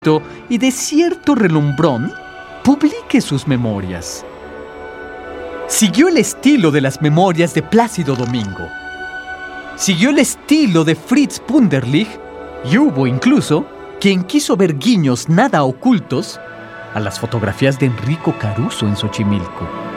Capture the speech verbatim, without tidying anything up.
y de cierto relumbrón, publique sus memorias. Siguió el estilo de las memorias de Plácido Domingo. Siguió el estilo de Fritz Punderlich y hubo incluso quien quiso ver guiños nada ocultos a las fotografías de Enrico Caruso en Xochimilco.